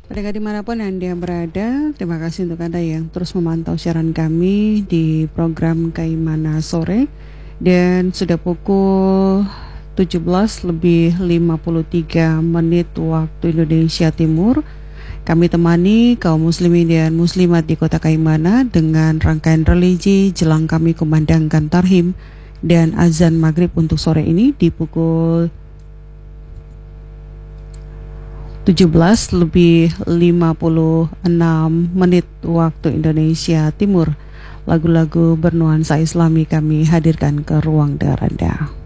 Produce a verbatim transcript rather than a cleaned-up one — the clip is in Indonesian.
Mereka dimanapun Anda berada, terima kasih untuk Anda yang terus memantau siaran kami di program Kaimana Sore. Dan sudah pukul tujuh belas lebih lima puluh tiga menit waktu Indonesia Timur. Kami temani kaum muslimin dan muslimat di kota Kaimana dengan rangkaian religi jelang kami kumandangkan tarhim dan azan maghrib untuk sore ini di pukul tujuh belas lebih lima puluh enam menit waktu Indonesia Timur. Lagu-lagu bernuansa Islami kami hadirkan ke ruang dengar Anda.